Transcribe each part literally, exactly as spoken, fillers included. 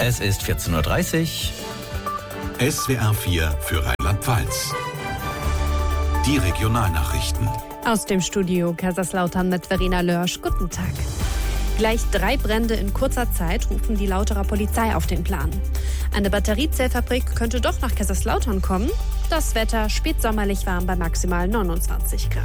Es ist vierzehn Uhr dreißig. S W R vier für Rheinland-Pfalz. Die Regionalnachrichten. Aus dem Studio Kaiserslautern mit Verena Lörsch. Guten Tag. Gleich drei Brände in kurzer Zeit rufen die Lauterer Polizei auf den Plan. Eine Batteriezellfabrik könnte doch nach Kaiserslautern kommen. Das Wetter spätsommerlich warm bei maximal neunundzwanzig Grad.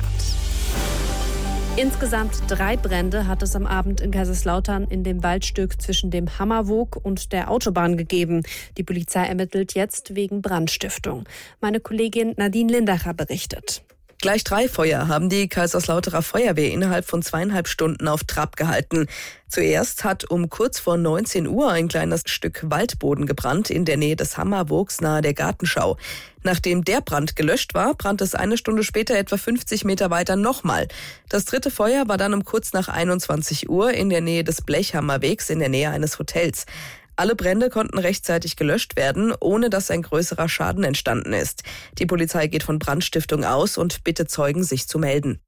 Insgesamt drei Brände hat es am Abend in Kaiserslautern in dem Waldstück zwischen dem Hammerwoog und der Autobahn gegeben. Die Polizei ermittelt jetzt wegen Brandstiftung. Meine Kollegin Nadine Lindacher berichtet. Gleich drei Feuer haben die Kaiserslauterer Feuerwehr innerhalb von zweieinhalb Stunden auf Trab gehalten. Zuerst hat um kurz vor neunzehn Uhr ein kleines Stück Waldboden gebrannt in der Nähe des Hammerwoogs nahe der Gartenschau. Nachdem der Brand gelöscht war, brannte es eine Stunde später etwa fünfzig Meter weiter nochmal. Das dritte Feuer war dann um kurz nach einundzwanzig Uhr in der Nähe des Blechhammerwegs in der Nähe eines Hotels. Alle Brände konnten rechtzeitig gelöscht werden, ohne dass ein größerer Schaden entstanden ist. Die Polizei geht von Brandstiftung aus und bittet Zeugen, sich zu melden.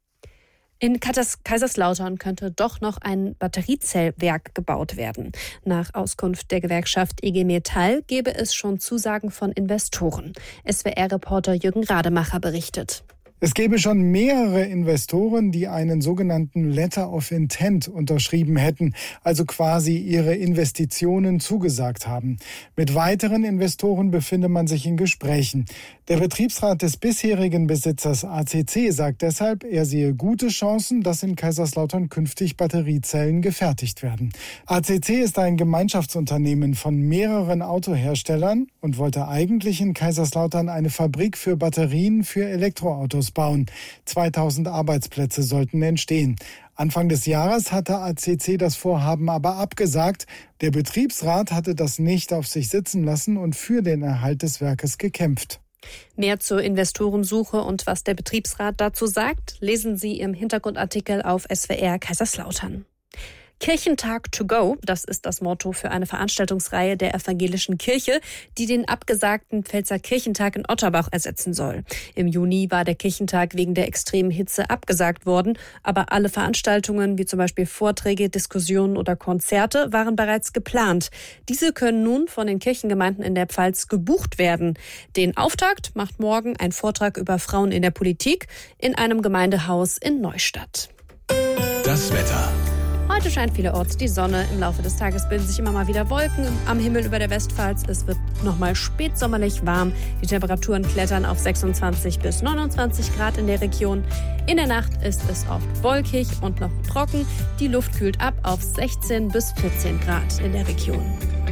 In Kaiserslautern könnte doch noch ein Batteriezellwerk gebaut werden. Nach Auskunft der Gewerkschaft I G Metall gebe es schon Zusagen von Investoren. S W R-Reporter Jürgen Rademacher berichtet. Es gäbe schon mehrere Investoren, die einen sogenannten Letter of Intent unterschrieben hätten, also quasi ihre Investitionen zugesagt haben. Mit weiteren Investoren befinde man sich in Gesprächen. Der Betriebsrat des bisherigen Besitzers A C C sagt deshalb, er sehe gute Chancen, dass in Kaiserslautern künftig Batteriezellen gefertigt werden. A C C ist ein Gemeinschaftsunternehmen von mehreren Autoherstellern und wollte eigentlich in Kaiserslautern eine Fabrik für Batterien für Elektroautos bauen. zweitausend Arbeitsplätze sollten entstehen. Anfang des Jahres hatte A C C das Vorhaben aber abgesagt. Der Betriebsrat hatte das nicht auf sich sitzen lassen und für den Erhalt des Werkes gekämpft. Mehr zur Investorensuche und was der Betriebsrat dazu sagt, lesen Sie im Hintergrundartikel auf S W R Kaiserslautern. Kirchentag to go, das ist das Motto für eine Veranstaltungsreihe der evangelischen Kirche, die den abgesagten Pfälzer Kirchentag in Otterbach ersetzen soll. Im Juni war der Kirchentag wegen der extremen Hitze abgesagt worden, aber alle Veranstaltungen, wie zum Beispiel Vorträge, Diskussionen oder Konzerte, waren bereits geplant. Diese können nun von den Kirchengemeinden in der Pfalz gebucht werden. Den Auftakt macht morgen ein Vortrag über Frauen in der Politik in einem Gemeindehaus in Neustadt. Das Wetter. Heute scheint vielerorts die Sonne. Im Laufe des Tages bilden sich immer mal wieder Wolken am Himmel über der Westpfalz. Es wird nochmal spätsommerlich warm. Die Temperaturen klettern auf sechsundzwanzig bis neunundzwanzig Grad in der Region. In der Nacht ist es oft wolkig und noch trocken. Die Luft kühlt ab auf sechzehn bis vierzehn Grad in der Region.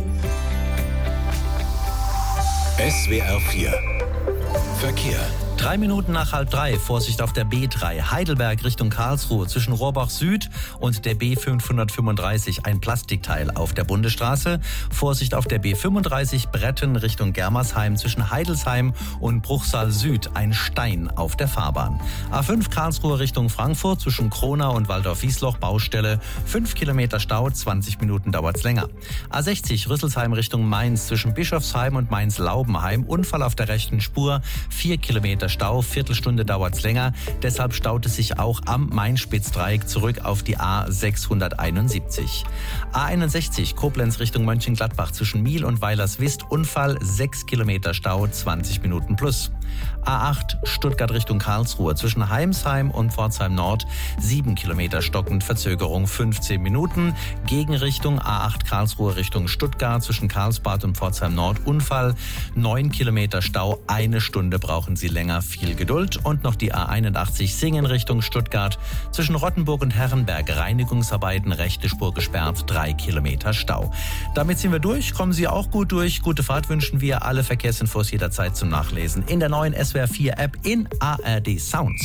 S W R vier Verkehr. Drei Minuten nach halb drei, Vorsicht auf der B drei, Heidelberg Richtung Karlsruhe, zwischen Rohrbach Süd und der B fünfhundertfünfunddreißig, ein Plastikteil auf der Bundesstraße. Vorsicht auf der B fünfunddreißig, Bretten Richtung Germersheim, zwischen Heidelsheim und Bruchsal Süd, ein Stein auf der Fahrbahn. A fünf Karlsruhe Richtung Frankfurt, zwischen Kronau und Waldorf-Wiesloch, Baustelle, fünf Kilometer Stau, zwanzig Minuten dauert's länger. A sechzig Rüsselsheim Richtung Mainz, zwischen Bischofsheim und Mainz-Laubenheim, Unfall auf der rechten Spur, vier Kilometer Stau, Viertelstunde dauert's länger. Deshalb staut es sich auch am Main-Spitz-Dreieck zurück auf die A sechshunderteinundsiebzig. A einundsechzig Koblenz Richtung Mönchengladbach, zwischen Miel und Weilerswist, Unfall, sechs Kilometer Stau, zwanzig Minuten plus. A acht Stuttgart Richtung Karlsruhe, zwischen Heimsheim und Pforzheim Nord, sieben Kilometer stockend, Verzögerung fünfzehn Minuten. Gegenrichtung A acht Karlsruhe Richtung Stuttgart, zwischen Karlsbad und Pforzheim Nord, Unfall, neun Kilometer Stau, eine Stunde brauchen Sie länger, viel Geduld. Und noch die A einundachtzig Singen Richtung Stuttgart, zwischen Rottenburg und Herrenberg, Reinigungsarbeiten, rechte Spur gesperrt, drei Kilometer Stau. Damit sind wir durch, kommen Sie auch gut durch. Gute Fahrt wünschen wir, alle Verkehrsinfos jederzeit zum Nachlesen in der neuen S W R vier App in A R D Sounds.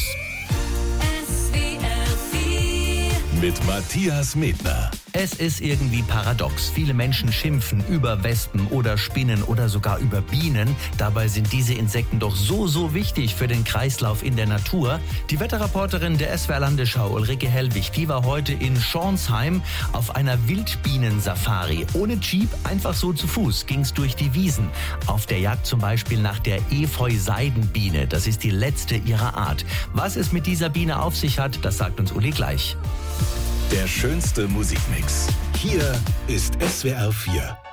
S W R vier Mit Matthias Medner. Es ist irgendwie paradox. Viele Menschen schimpfen über Wespen oder Spinnen oder sogar über Bienen. Dabei sind diese Insekten doch so, so wichtig für den Kreislauf in der Natur. Die Wetterreporterin der S W R Landesschau, Ulrike Hellwig, die war heute in Schornsheim auf einer Wildbienen-Safari. Ohne Jeep, einfach so zu Fuß, ging's durch die Wiesen. Auf der Jagd zum Beispiel nach der Efeu-Seidenbiene. Das ist die letzte ihrer Art. Was es mit dieser Biene auf sich hat, das sagt uns Uli gleich. Der schönste Musikmix. Hier ist S W R vier.